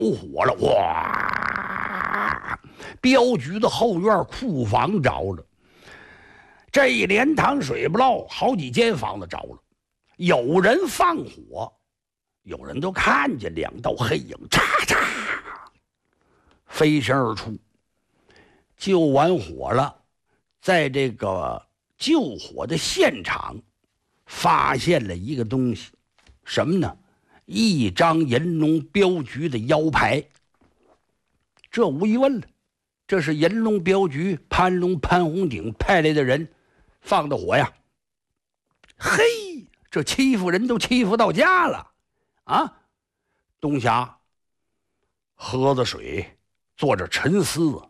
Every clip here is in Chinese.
火了，哇！镖局的后院库房着了，这一连趟水不漏，好几间房子着了。有人放火，有人都看见两道黑影，嚓嚓飞身而出。救完火了，在这个救火的现场发现了一个东西，什么呢？一张银龙镖局的腰牌。这无疑问了，这是银龙镖局潘龙潘红顶派来的人放的火呀。嘿，这欺负人都欺负到家了啊！东霞喝着水，坐着沉思。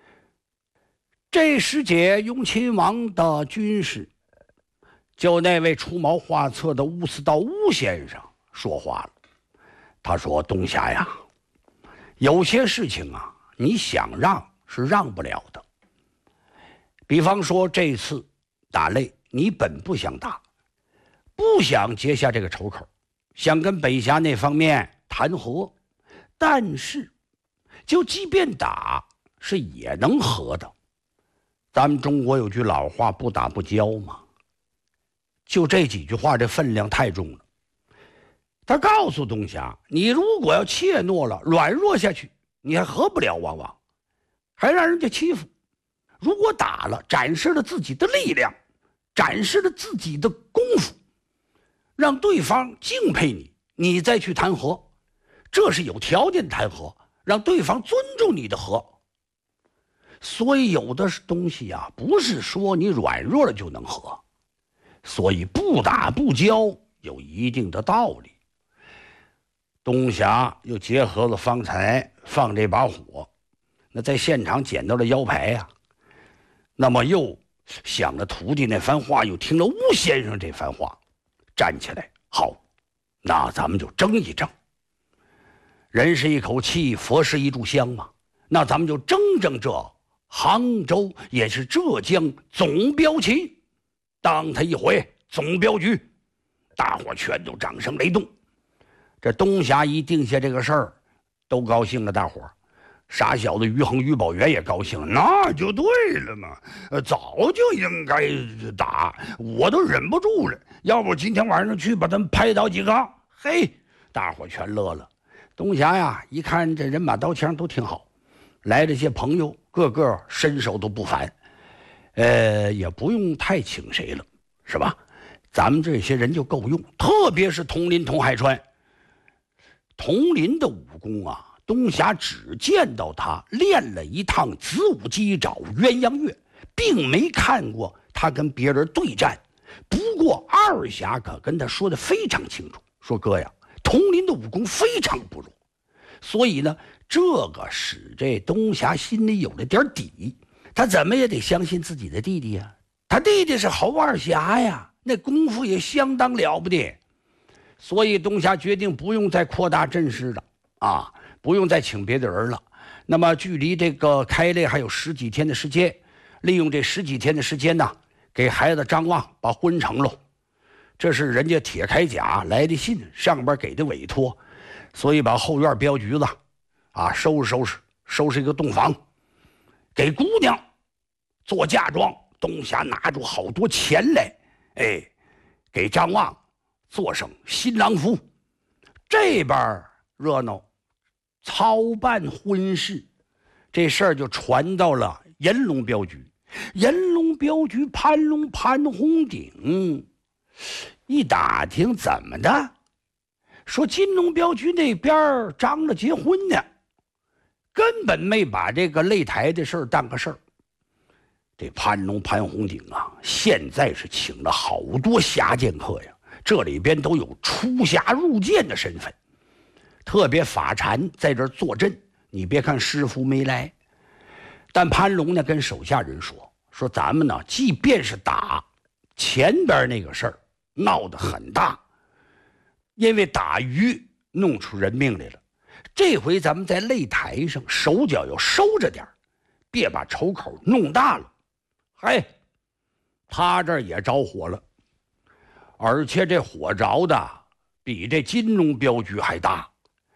这时节，雍亲王的军士就那位出谋划策的乌斯道乌先生说话了。他说：“东霞呀，有些事情啊，你想让是让不了的。比方说这次打擂，你本不想打，不想结下这个仇口，想跟北峡那方面谈和，但是就即便打是也能和的。咱们中国有句老话，不打不交嘛。就这几句话，这分量太重了。他告诉东霞，你如果要怯懦了，软弱下去，你还和不了王王，还让人家欺负。如果打了，展示了自己的力量，展示了自己的功夫，让对方敬佩你，你再去谈和，这是有条件谈和，让对方尊重你的和。所以有的东西啊，不是说你软弱了就能和，所以不打不交有一定的道理。东霞又结合了方才放这把火，那在现场捡到了腰牌呀，那么又想了徒弟那番话，又听了巫先生这番话，站起来，好，那咱们就争一争。人是一口气，佛是一炷香嘛，那咱们就争争这杭州也是浙江总镖旗，当他一回总镖局，大伙全都掌声雷动。这东霞一定下这个事儿，都高兴了。大伙儿，傻小子于恒、于宝元也高兴了，那就对了嘛，早就应该打，我都忍不住了。要不今天晚上去把他们拍倒几个？嘿，大伙全乐了。东霞呀，一看这人马刀枪都挺好，来这些朋友个个身手都不凡，也不用太请谁了，是吧？咱们这些人就够用，特别是佟林、佟海川。佟林的武功啊，东霞只见到他练了一趟子午鸡爪鸳鸯跃，并没看过他跟别人对战。不过二侠可跟他说的非常清楚，说哥呀，佟林的武功非常不弱。所以呢，这个使这东霞心里有了点底，他怎么也得相信自己的弟弟呀。他弟弟是侯二侠呀，那功夫也相当了不得。所以东霞决定不用再扩大阵势了啊，不用再请别的人了。那么距离这个开擂还有十几天的时间，利用这十几天的时间呢，给孩子张望把婚成喽。这是人家铁铠甲来的信，上边给的委托，所以把后院镖局子啊收拾一个洞房，给姑娘做嫁妆。东霞拿出好多钱来，给张望做上新郎服。这边热闹，操办婚事，这事儿就传到了银龙镖局。银龙镖局潘龙潘红顶一打听，怎么的？说金龙镖局那边张了结婚呢，根本没把这个擂台的事儿当个事儿。这潘龙潘红顶啊，现在是请了好多侠剑客呀，这里边都有出侠入剑的身份，特别法禅在这儿坐镇。你别看师傅没来，但潘龙呢跟手下人说咱们呢，即便是打前边那个事儿闹得很大，因为打鱼弄出人命来了，这回咱们在擂台上手脚要收着点，别把仇口弄大了。嘿，他这儿也着火了，而且这火着的比这金龙镖局还大。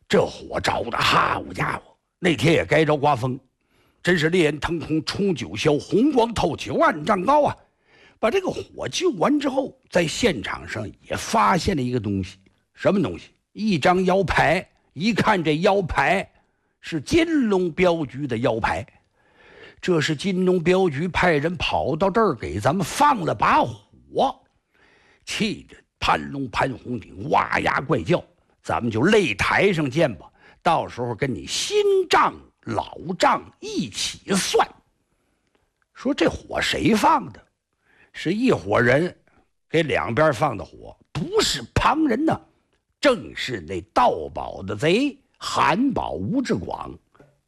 这火着的，好家伙！那天也该着刮风，真是烈焰腾空冲九霄，红光透气万丈高啊！把这个火救完之后，在现场上也发现了一个东西，什么东西？一张腰牌。一看这腰牌是金龙镖局的腰牌，这是金龙镖局派人跑到这儿给咱们放了把火，气得潘龙潘红顶哇呀怪叫。咱们就擂台上见吧，到时候跟你新账老账一起算。说这火谁放的？是一伙人给两边放的火，不是旁人呢，正是那盗宝的贼韩宝、吴志广。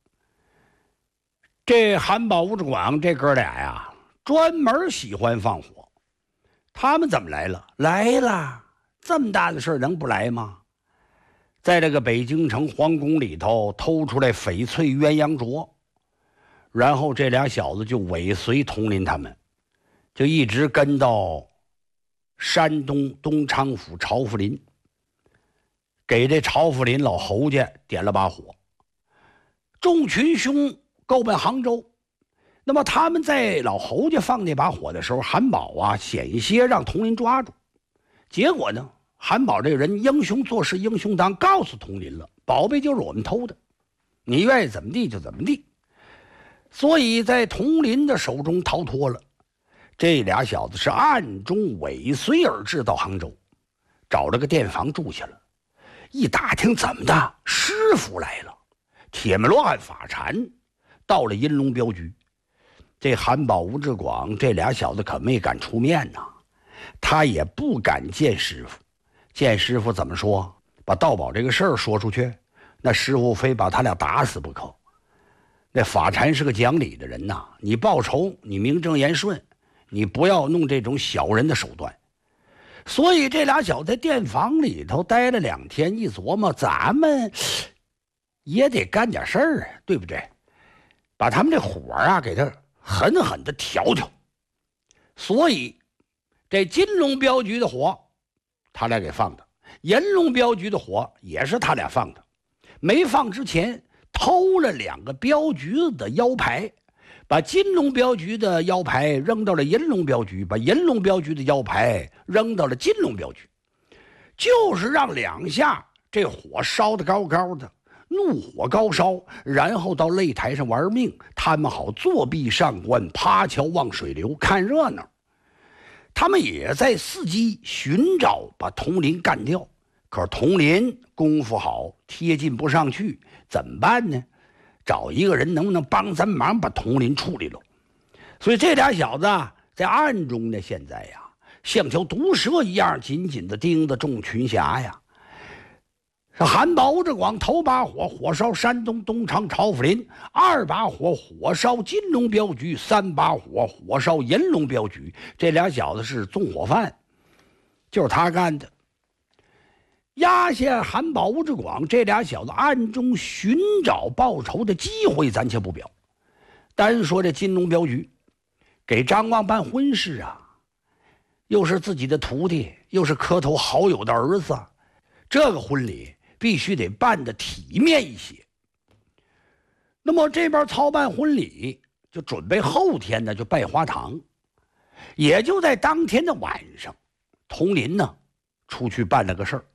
这韩宝、吴志广这哥俩呀，专门喜欢放火。他们怎么来了？来了，这么大的事能不来吗？在这个北京城皇宫里头偷出来翡翠鸳鸯镯，然后这俩小子就尾随佟林他们，就一直跟到山东东昌府朝福林，给这朝福林老侯家点了把火。众群凶够奔杭州。那么他们在老侯家放那把火的时候，韩宝啊险些让佟林抓住，结果呢，韩宝这个人英雄做事英雄当，告诉佟林了，宝贝就是我们偷的，你愿意怎么地就怎么地。所以在佟林的手中逃脱了。这俩小子是暗中尾随而至到杭州，找了个店房住下了。一打听怎么的，师傅来了，铁门罗汉法禅到了银龙镖局。这韩宝、吴志广这俩小子可没敢出面呐，他也不敢见师傅。见师傅怎么说？把盗宝这个事儿说出去，那师傅非把他俩打死不可。那法禅是个讲理的人呐，你报仇你名正言顺，你不要弄这种小人的手段。所以这俩小子在店房里头待了2天，一琢磨，咱们也得干点事儿啊，对不对？把他们这火啊给他狠狠的调调。所以这金龙镖局的火他俩给放的，银龙镖局的火也是他俩放的。没放之前偷了2个镖局的腰牌，把金龙镖局的腰牌扔到了银龙镖局，把银龙镖局的腰牌扔到了金龙镖局，就是让2下这火烧得高高的，怒火高烧，然后到擂台上玩命，他们好作壁上观，趴桥望水流，看热闹。他们也在伺机寻找把佟林干掉，可是佟林功夫好，贴近不上去，怎么办呢？找一个人能不能帮咱忙把佟林处理了？所以这俩小子在暗中呢，现在呀像条毒蛇一样紧紧地盯着众群侠呀。韩宝、吴志广头把火火烧山东东昌朝福林，2把火火烧金龙镖局，3把火火烧银龙镖局。这俩小子是纵火犯，就是他干的。压下韩宝、吴志广这俩小子暗中寻找报仇的机会暂且不表，单说这金龙镖局给张望办婚事啊，又是自己的徒弟，又是磕头好友的儿子，这个婚礼必须得办得体面一些。那么这边操办婚礼就准备后天呢就拜花堂，也就在当天的晚上，佟林呢出去办了个事儿。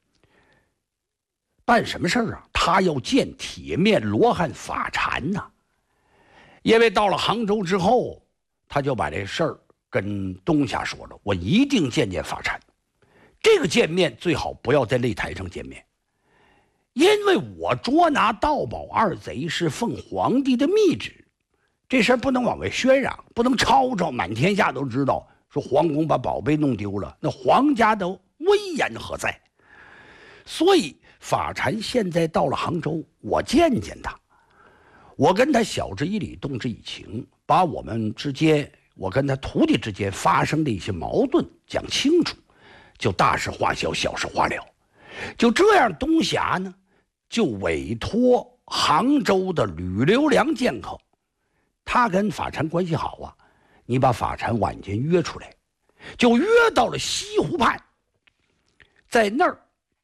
办什么事儿啊？他要见铁面罗汉法禅呐。因为到了杭州之后，他就把这事儿跟东夏说了，我一定见见法禅。这个见面最好不要在擂台上见面，因为我捉拿盗宝2贼是奉皇帝的密旨，这事儿不能往外宣扬，不能吵吵，满天下都知道说皇宫把宝贝弄丢了，那皇家的威严何在？所以法禅现在到了杭州，我见见他，我跟他晓之以理，动之以情，把我们之间，我跟他徒弟之间发生的一些矛盾讲清楚，就大事化小，小事化了。就这样，东霞呢就委托杭州的吕留良剑客，他跟法禅关系好啊，你把法禅晚间约出来，就约到了西湖畔，在那儿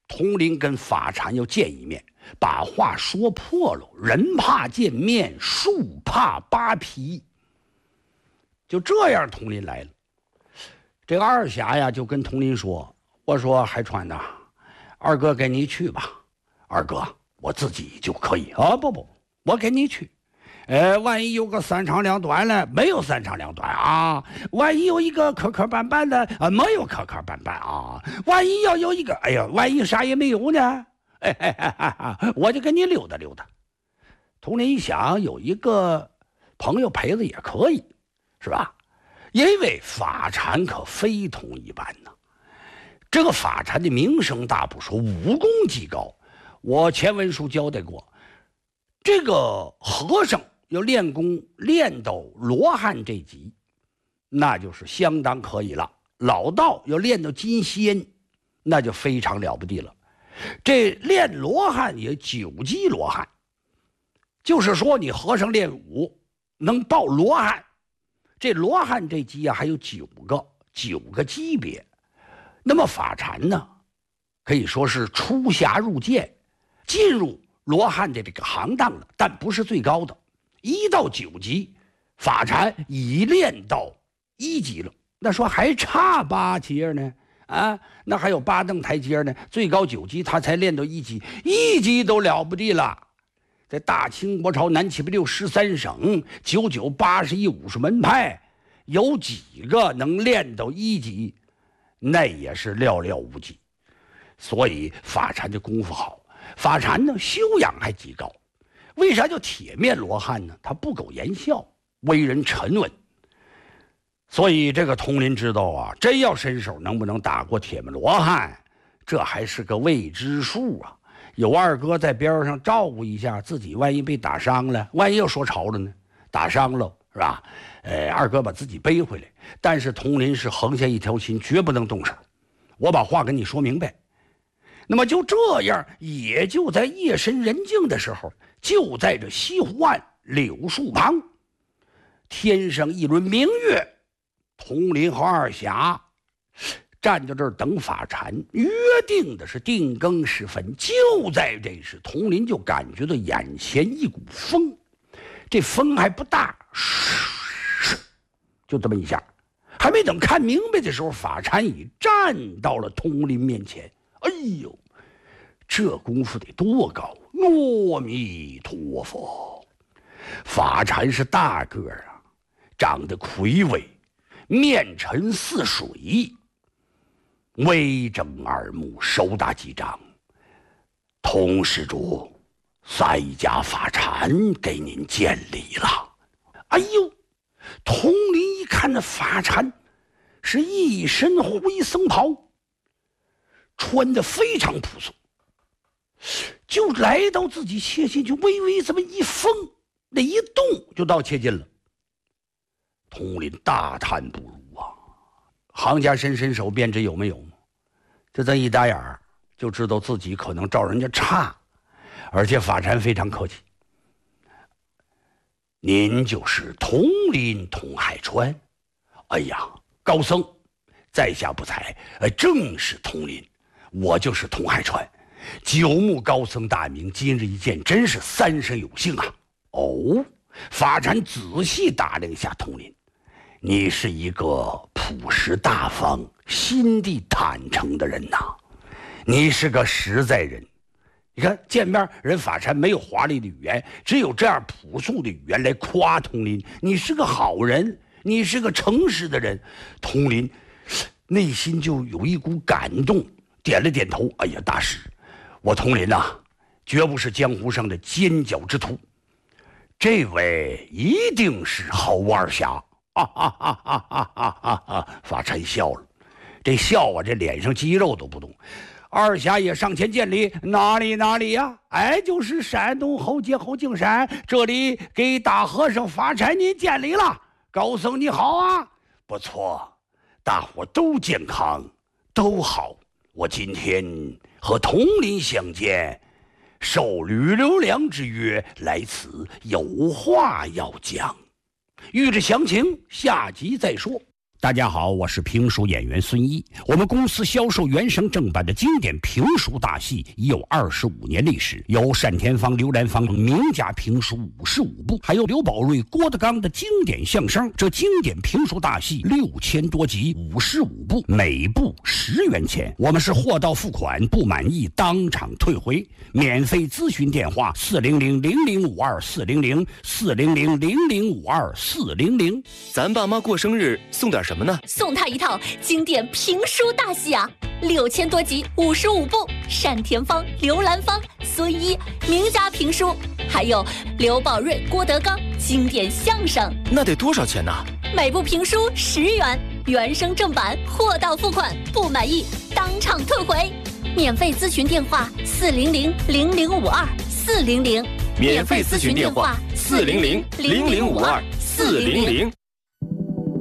统领跟法禅要见一面，把话说破了，人怕见面，树怕扒皮。就这样，统领来了。这个二侠呀，就跟统领说：“我说海川呐，二哥跟你去吧。二哥，我自己就可以啊。不，我跟你去。万一有个三长两短了，没有三长两短啊。万一有一个磕磕绊绊的啊，没有磕磕绊绊啊。万一要有一个，哎呀，万一啥也没有呢？我就跟你溜达溜达。”统领一想，有一个朋友陪着也可以，是吧？因为法禅可非同一般呢。这个法禅的名声大不说，武功极高。我前文书交代过，这个和尚要练功练到罗汉这级，那就是相当可以了。老道要练到金仙，那就非常了不地了。这练罗汉也9级罗汉，就是说你和尚练武能报罗汉。这罗汉这级啊，还有9个级别。那么法禅呢，可以说是出匣入剑，进入罗汉的这个行当了，但不是最高的。1到9级，法禅已练到1级了。那说还差8阶呢？啊，那还有8等台阶呢。最高9级，他才练到1级，1级都了不地了。在大清国朝南七北六13省，99、81、50门派，有几个能练到1级？那也是寥寥无几。所以法禅的功夫好，法禅呢修养还极高。为啥叫铁面罗汉呢？他不苟言笑，为人沉稳。所以这个统领知道啊，真要伸手能不能打过铁面罗汉，这还是个未知数啊。有二哥在边上照顾一下，自己万一被打伤了，万一又说潮了呢？打伤了是吧？二哥把自己背回来。但是统领是横下一条心，绝不能动手。我把话跟你说明白。那么就这样，也就在夜深人静的时候，就在这西湖岸柳树旁，天上一轮明月，统领和二侠站在这儿等法禅。约定的是定更时分，就在这时，统领就感觉到眼前一股风，这风还不大，就这么一下，还没等看明白的时候，法禅已站到了统领面前。哎呦，这功夫得多高！阿弥陀佛！法禅是大个儿啊，长得魁伟，面沉似水，微睁耳目，手打几掌。童施主，赛家法禅给您见礼了。哎呦，统领一看那法禅是一身灰僧袍，穿得非常朴素，就来到自己切近，就微微这么一风，那一动就到切近了。统领大叹不如啊！行家伸手便知有没有，就这一打眼儿就知道自己可能照人家差，而且法禅非常客气。您就是统领统海川？哎呀，高僧，在下不才，正是统领，我就是统海川。久慕高僧大名，今日一见，真是三生有幸啊！哦，法禅仔细打量一下统领，你是一个朴实大方、心地坦诚的人呐，你是个实在人。你看见面人法禅没有华丽的语言，只有这样朴素的语言来夸统领，你是个好人，你是个诚实的人。统领内心就有一股感动，点了点头。哎呀，大师，我统领啊，绝不是江湖上的奸狡之徒，这位一定是好二侠。法禅笑了，这笑啊，这脸上肌肉都不动。二侠也上前见礼，哪里呀？哎，就是山东侯街侯敬山，这里给大和尚法禅您见礼了。高僧你好啊！不错，大伙都健康，都好。我今天和统领相见，受吕留良之约来此，有话要讲。欲知详情，下集再说。 大家好，我是评书演员孙一。我们公司销售原声正版的经典评书大戏已有25年历史，有单田芳、刘兰芳名家评书55部，还有刘宝瑞、郭德纲的经典相声。这经典评书大戏6000多集，55部，每部10元钱。我们是货到付款，不满意当场退回。免费咨询电话400-0052-400-400-0052-400。 咱爸妈过生日送点什么呢？ 送他一套经典评书大戏啊，6000多集，55部，单田芳、刘兰芳、孙一名家评书，还有刘宝瑞、郭德纲经典相声。 那得多少钱呢？ 每部评书10元，原声正版，货到付款，不满意当场退回。免费咨询电话400-0052-400。 免费咨询电话400-0052-400。